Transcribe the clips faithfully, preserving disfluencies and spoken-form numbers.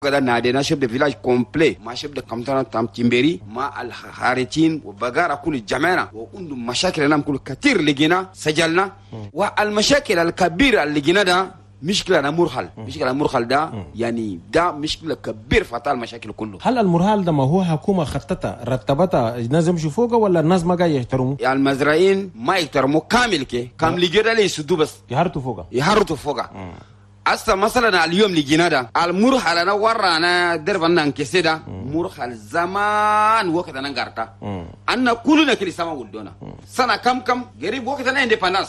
نادينا chef de village complet مع chef de canton تام تيمبري مع الحارتين وبقارة كل جمعنا وعنده مشاكل نام كل كثير لقينا سجلنا والمشاكل الكبيرة اللي لقينا ده مشكلة مرحل مشكلة مرحل ده يعني ده مشكلة كبير فتال المشاكل كله. هل المرحل ده ما هو حكومة خطتها رتبتها الناس يمشوا فوقه ولا الناس ما قاعد يحترموا؟ يعني المزرعين ما يحترموا كامل كي كامل لقينا ليه يسدوا بس يهرتوا فوقه يهرتوا فوقه. أصلا مثلا اليوم لقينا ده المرحل أنا ورانا دربنا انكسي ده مرحل زمان وقت أنا قرطة أنا كلنا كل سما ولدنا سنة كم كم قريب وقت أنا اندبندنس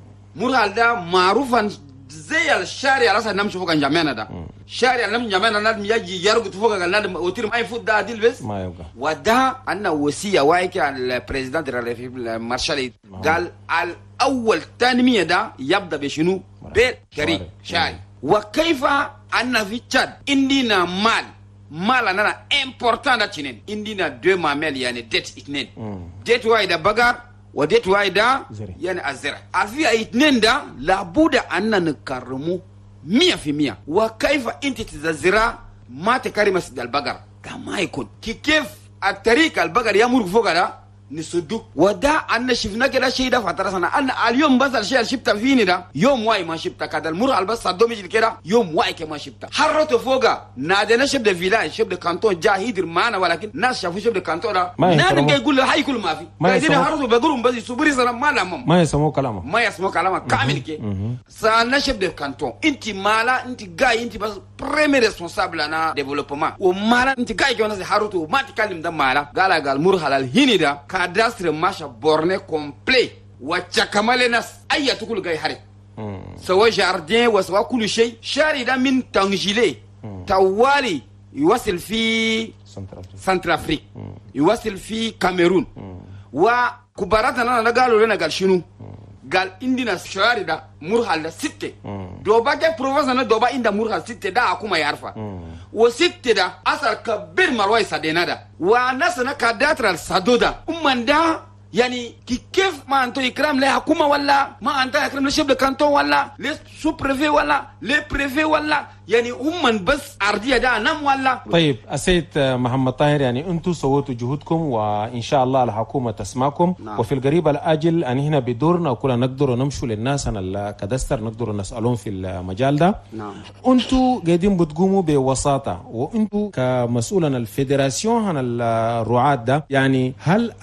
مرحل ده معروفا زي الشارع لسه نمشي فوق جمعنا ده شارع نمشي جمعنا نادم يجي يرقد فوق نادم وتير ما يفوت ده ديل بس ما يبقى وده أنا وصية وايك البريزيدنت المارشال قال الأول تنمية ده يبدأ بشنو بالكريم شارع وكيف أن في تشاد عندنا مال مال أنا إمبورتان أتنين عندنا دو مامل يعني ديت اثنين ديت وايد بقر وديت وايد يعني الزرع الفي اثنين ده لابد أن نكرمه مية في مية وكيف أنت تزرع ما تكرم مسجد البقر كما يكون كيف الطريق البقر يمر فوق ده نسدو ودا أن شفنا كده شيء ده فترسنا أن اليوم بس الشيء اللي شفته فيني ده يوم واي ما شفته كذا المر على بس صدومي كده يوم واي كما شفته حرته فوقه نادينا شب ده فيلاج شب ده كانتون جاهيدر معنا ولكن ناس شافوا شب ده كانتون ده نادم جاي يقول له هاي كل ما في قاعدين حرته بقولهم بس يصبري سلام ما لهم ما يسمعوا كلامه ما يسمعوا كلامه كامل كي سألنا شب ده كانتون أنت مالا أنت جاي أنت بس بريمير ريسبونسابل أنا ديفلوبمنت ومالا أنت جاي كمان حرته ما تكلم ده مالا قال قال مر على الهيني ده cadastre masha borné complet wachakamale nas aya tukul gay harit sawa jardin wa sawa kullu shay shari da min tangile tawali يوصل في سنترافريك يوصل في كاميرون وكباراتنا انا قالوا لنا قال شنو قال عندنا شوارع ده مرحله ستة دوبا جا بروفيسور دوبا عند مرحله ستة ده اكو ما يعرفها وستة ده اثر كبير مروي سدينا ده والناس انا كاداتر السدوده امن ده يعني كيف ما انتو يكرم له حكومه ولا ما انت يكرم لشيف الكانتون ولا لي سو بريفي ولا لي بريفي ولا يعني هم بس ارضيه ده نم ولا. طيب السيد محمد طاهر يعني انتم سويتوا جهودكم وان شاء الله الحكومه تسمعكم. نعم. وفي القريب الاجل ان هنا بدورنا وكلنا نقدر نمشوا للناس عن الكدستر نقدر نسالهم في المجال ده. نعم. انتم قاعدين بتقوموا بوساطه وانتم كمسؤول عن الفيدراسيون عن الرعاة ده يعني هل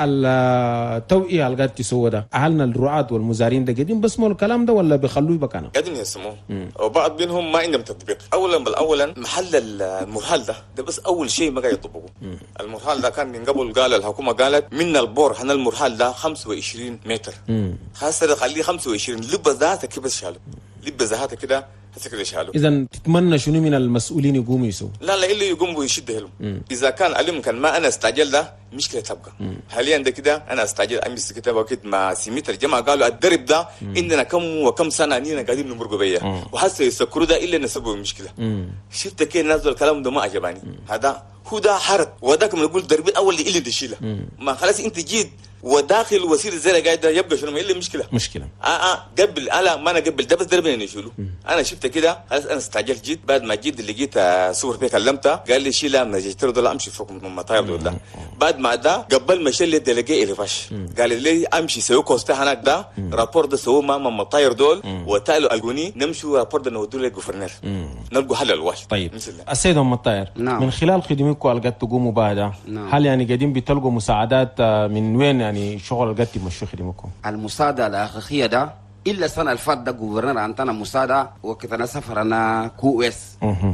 التوعيه اللي قاعد تسوى ده اهلنا الرعاة والمزارعين ده قاعدين بسمعوا الكلام ده ولا بيخلوه بكانه؟ قاعدين يسمعوه وبعض منهم ما عندهم تطبيق. اولا بالاولا محل المرحال ده ده بس اول شيء ما قاعد يطبقوه. المرحال ده كان من قبل قال الحكومه قالت من البور هنا المرحال ده خمسة وعشرين متر خاصه خليه خمسة وعشرين لبس ذاته كده بس شالوا لبس ذاته كده هسه كده شالوا. اذا تتمنى شنو من المسؤولين يقوموا يسووا؟ لا لا اللي يقوموا يشد حيلهم. اذا كان علم كان ما انا استعجل ده مشكله تبقى. حاليا ده كده انا استعجل امس كده وقت مع سميت الجماعه قالوا الدرب ده عندنا كم وكم سنه نينا قاعدين نمرقوا بيها وحسوا يسكروا ده الا نسبوا المشكله. شفت كيف نازل الكلام ده ما عجباني. هذا هو ده حرق وذاك بنقول درب الاول اللي اللي تشيله ما خلاص انت جيت وداخل وسير الزرع قاعد يبقى شنو ما اللي مشكله مشكله اه اه قبل انا ما انا قبل ده بس دربنا نشيله. انا شفت كده خلاص انا استعجلت جيت بعد ما جيت اللي لقيت صور فيه كلمتها قال لي شيلها من جيتر دول امشي فوق من المطاير دول. بعد ما ده قبل ما شيل الديليجي الرفاش قال لي امشي سوي كوستا هناك ده رابور ده سووا مع المطاير دول وتالوا القوني نمشوا رابور ده نودوا للجوفرنر نلقوا حل الواحد. طيب السيد محمد طاهر نعم. من خلال خدمتكم اللي قد تقوموا بها نعم. هل يعني قاعدين بتلقوا مساعدات من وين يعني شغل اللي قد تمشوا خدمتكم؟ المساعده الاخيره ده الا السنه اللي فاتت ده جوفرنر عندنا مساعده وكتنا سفرنا كو اس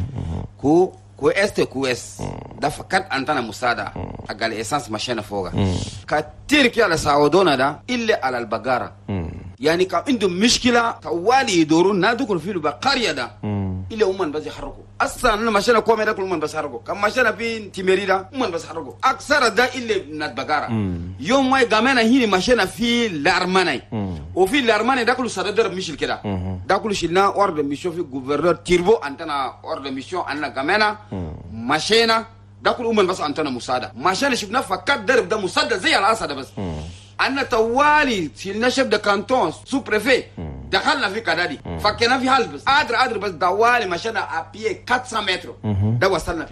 كو كو اس كو اس ده فقط عندنا مساعده قال اساس مشينا فوق كتير كده سعودونا ده الا على البقره يعني كان عندهم مشكله طوالي يدورون نادكم في البقريه ده الا هم بس يحركوا اصلا انا مشينا كومي ده كل من بس يحركوا كان مشينا في تيميري ده هم بس يحركوا اكثر ده الا من البقره يوم ما جامنا هنا مشينا في الارماني وفي الارماني ده كله صدر مشل كده ده كله شلنا اورد ميشن في غوفرنر تيربو عندنا اورد ميشن عندنا جامنا مشينا ده كله هم بس عندنا مساعده مشينا شفنا فقط درب ده مساعده زي الاسد بس أنا توالي شلنا شيف ده كانتون سو بريفي دخلنا في كدادي فكنا في هالبس ادر ادر بس دوالي مشينا ابي أربعمية متر ده وصلنا